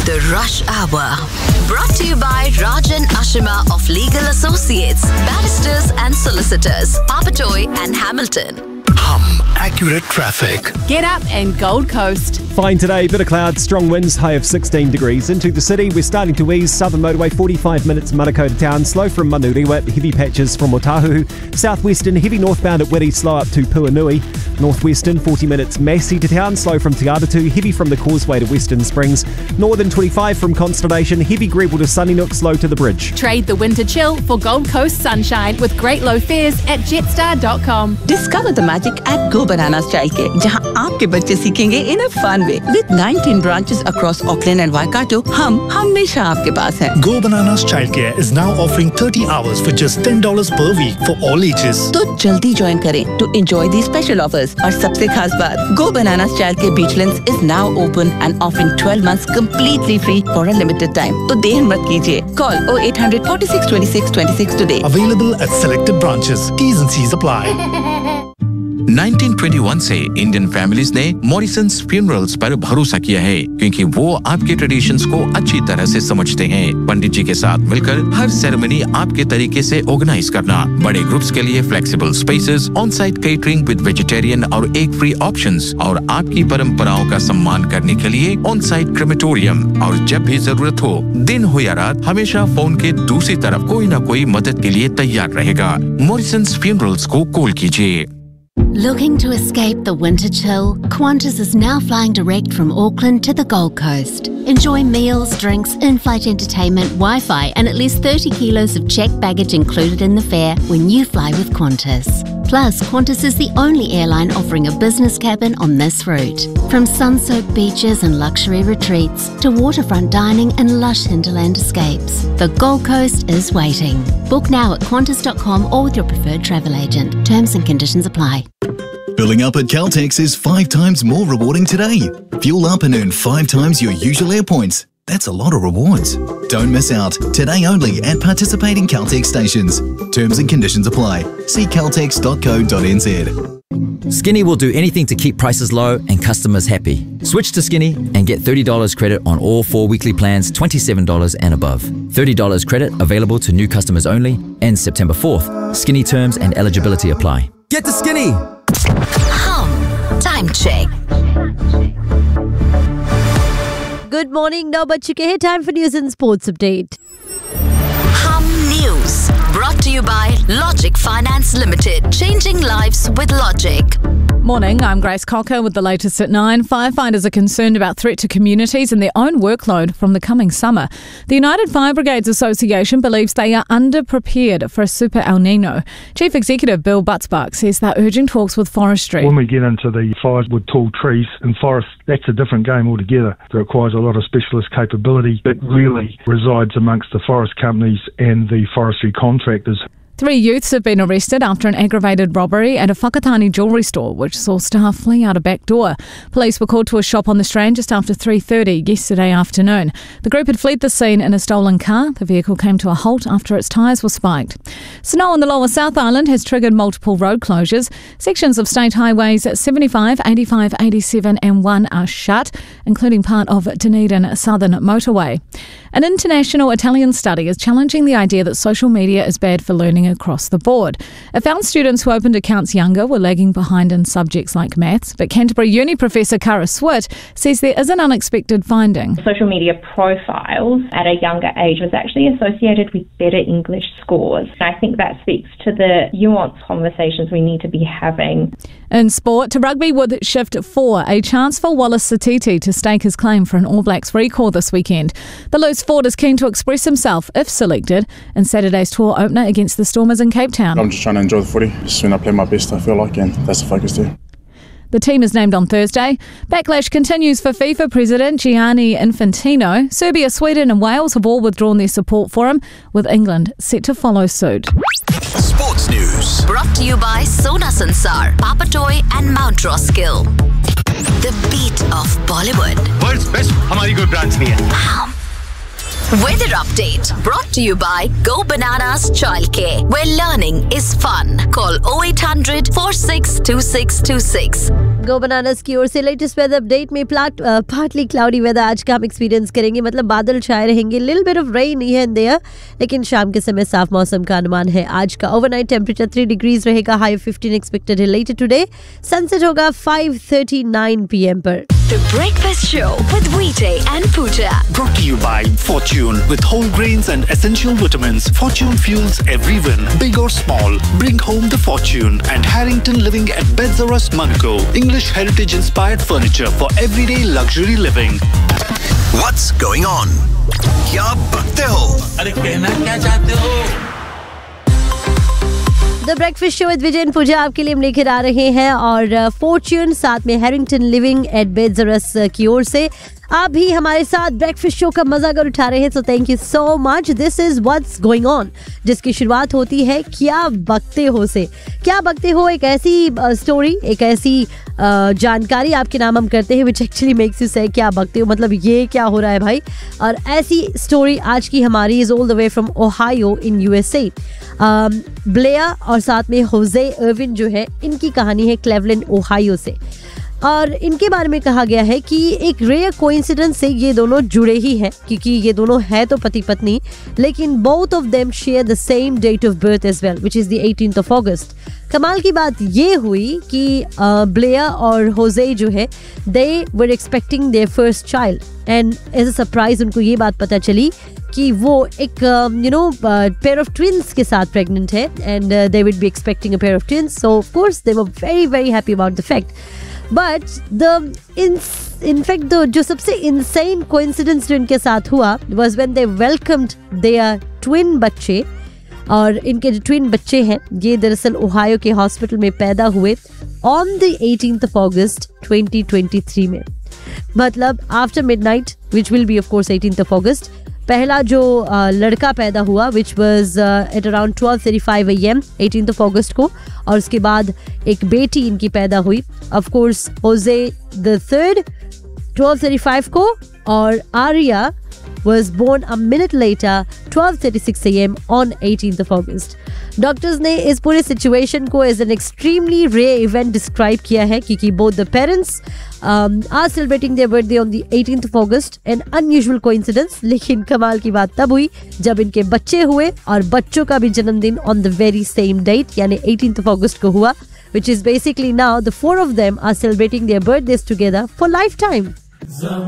The Rush Hour. Brought to you by Rajan Ashima of Legal Associates, Barristers and Solicitors, Papatoy and Hamilton. Accurate traffic. Get up and Gold Coast. Fine today, bit of clouds, strong winds, high of 16 degrees. Into the city, we're starting to ease. Southern Motorway, 45 minutes, Manukau to town. Slow from Manurewa, heavy patches from Otahuhu. Southwestern, heavy northbound at Whitty, slow up to Puanui. Northwestern, 40 minutes, Massey to town. Slow from Te Atatū, heavy from the Causeway to Western Springs. Northern, 25 from Constellation, heavy Greville to Sunnynook, slow to the bridge. Trade the winter chill for Gold Coast sunshine with great low fares at jetstar.com. Discover the magic at Go Bananas Childcare, जहां आपके बच्चे सीखेंगे in a fun way. With 19 branches across Auckland and Waikato, हम हमेशा आपके पास हैं. Go Bananas Childcare is now offering 30 hours for just $10 per week for all ages. तो जल्दी ज्वाइन करें to enjoy these special offers. और सबसे खास बात, Go Bananas Childcare Beachlands is now open and offering 12 months completely free for a limited time. तो देर मत कीजिए. Call 0800 46 26 26 today. Available at selected branches. T's and C's apply. 1921 से Indian families ने मॉरिसन्स funerals पर भरोसा किया है क्योंकि वो आपके ट्रेडिशंस को अच्छी तरह से समझते हैं। पंडित जी के साथ मिलकर हर सेरेमनी आपके तरीके से ऑर्गेनाइज करना, बड़े ग्रुप्स के लिए flexible spaces, on site catering with vegetarian और एग फ्री ऑप्शंस और आपकी परंपराओं का सम्मान करने के लिए ऑन साइट क्रेमेटोरियम। और जब भी जरूरत हो, दिन हो या रात, हमेशा फोन के दूसरी तरफ कोई न कोई मदद के लिए तैयार रहेगा। मॉरिसन्स फ्यूनरल्स को कॉल कीजिए। Looking to escape the winter chill? Qantas is now flying direct from Auckland to the Gold Coast. Enjoy meals, drinks, in-flight entertainment, Wi-Fi and at least 30 kilos of checked baggage included in the fare when you fly with Qantas. Plus, Qantas is the only airline offering a business cabin on this route. From sun-soaked beaches and luxury retreats to waterfront dining and lush hinterland escapes, the Gold Coast is waiting. Book now at qantas.com or with your preferred travel agent. Terms and conditions apply. Filling up at Caltex is 5 times more rewarding today. Fuel up and earn 5 times your usual air points. That's a lot of rewards. Don't miss out. Today only at participating Caltex stations. Terms and conditions apply. See caltex.co.nz. Skinny will do anything to keep prices low and customers happy. Switch to Skinny and get $30 credit on all 4 weekly plans, $27 and above. $30 credit available to new customers only. Ends September 4th. Skinny terms and eligibility apply. Get to Skinny! Time check. Good morning. Now बज चुके हैं time for news and sports update. News brought to you by Logic Finance Limited. Changing lives with Logic. Morning, I'm Grace Cocker with the latest at 9. Firefighters are concerned about threat to communities and their own workload from the coming summer. The United Fire Brigades Association believes they are underprepared for a super El Nino. Chief Executive Bill Butzbach says they're urging talks with forestry. When we get into the fires with tall trees and forests, that's a different game altogether. It requires a lot of specialist capability that really resides amongst the forest companies and the forestry contractors. 3 youths have been arrested after an aggravated robbery at a Whakatane jewellery store, which saw staff flee out a back door. Police were called to a shop on the Strand just after 3:30 yesterday afternoon. The group had fled the scene in a stolen car. The vehicle came to a halt after its tyres were spiked. Snow on the lower South Island has triggered multiple road closures. Sections of state highways 75, 85, 87 and 1 are shut, including part of Dunedin Southern Motorway. An international Italian study is challenging the idea that social media is bad for learning across the board. It found students who opened accounts younger were lagging behind in subjects like maths, but Canterbury Uni professor Cara Swit says there is an unexpected finding. Social media profiles at a younger age was actually associated with better English scores. I think that speaks to the nuanced conversations we need to be having. In sport, to rugby with Shift 4, a chance for Wallace Satiti to stake his claim for an All Blacks recall this weekend. The loose forward is keen to express himself, if selected, in Saturday's tour opener against the Stormers in Cape Town. I'm just trying to enjoy the footy, just when I play my best I feel like, and that's the focus there. The team is named on Thursday. Backlash continues for FIFA President Gianni Infantino. Serbia, Sweden and Wales have all withdrawn their support for him, with England set to follow suit. Sports News. Brought to you by Sona Sansar, Papatoy and Mount Roskill. The beat of Bollywood. World's best, हमारी कोई branch नहीं है. Weather update brought to you by Go Bananas Childcare, where learning is fun. Call 0800 462626. Go bananas की ओर से latest weather update में partly cloudy weather आज का हम एक्सपीरियंस करेंगे, मतलब बादल छाए रहेंगे, little bit of rain here and there, लेकिन शाम के समय साफ मौसम का अनुमान है। आज का ओवरनाइट टेंपरेचर 3 डिग्रीज रहेगा, हाई 15 एक्सपेक्टेड है लेटर टुडे। सनसेट होगा 5:39 PM पर। The Breakfast Show with VJ and Pooja. Brought to you by Fortune. With whole grains and essential vitamins, Fortune fuels every win, big or small. Bring home the Fortune. And Harrington Living at Beds R Us, Monaco. English heritage-inspired furniture for everyday luxury living. What's going on? क्या बकते हो? अरे कहना क्या चाहते हो? The breakfast show with Vijay and पूजा आपके लिए हम लेकर आ रहे हैं, और फॉर्च्यून साथ में Harrington living at beds are अस की ओर से आप भी हमारे साथ ब्रेकफास्ट शो का मजा कर उठा रहे हैं, so thank you so much. This is what's going on, जिसकी शुरुआत होती है क्या बकते हो से। क्या बकते हो एक ऐसी स्टोरी, एक ऐसी जानकारी आपके नाम हम करते हैं विच एक्चुअली मेक्स यू से क्या बकते हो, मतलब ये क्या हो रहा है भाई। और ऐसी स्टोरी आज की हमारी is all the way from Ohio in USA। Blair और साथ में होजे इरविन जो है, इनकी कहानी है क्लेवलैंड ओहायो से, और इनके बारे में कहा गया है कि एक रेयर कोइंसिडेंस से ये दोनों जुड़े ही हैं, क्योंकि ये दोनों हैं तो पति पत्नी, लेकिन both of them share the same date of birth as well, which is the 18th of August। कमाल की बात ये हुई कि ब्लेयर और होजे जो है, दे were expecting there first child, and as a surprise उनको ये बात पता चली कि वो एक पेयर ऑफ ट्विंस के साथ प्रेग्नेंट है, and they would be expecting a pair of twins, so of course they were very very happy about the fact. But in fact जो सबसे इंसेन कोइंसिडेंस जो इनके साथ हुआ was when they welcomed there twin बच्चे, और इनके जो ट्विन बच्चे हैं ये दरअसल ओहायो के हॉस्पिटल में पैदा हुए on the 18th of August 2023 में, मतलब after midnight which will be of course 18th of August। पहला जो लड़का पैदा हुआ which was at around 12:35 AM 18th of August को, और उसके बाद एक बेटी इनकी पैदा हुई, ऑफ कोर्स होजे द थर्ड 12:35 को, और Arya was born a minute later 12:36 AM on 18th of August। Doctors ने इस पूरे सिचुएशन को as an extremely rare event describe किया है, क्योंकि both the parents are celebrating their birthday on the 18th of August, N unusual coincidence. लेकिन कमाल की बात तब हुई जब इनके बच्चे हुए, और बच्चों का भी जन्मदिन on the very same date यानी 18th of August को हुआ, which is basically now the 4 of them are celebrating their birthdays together for lifetime।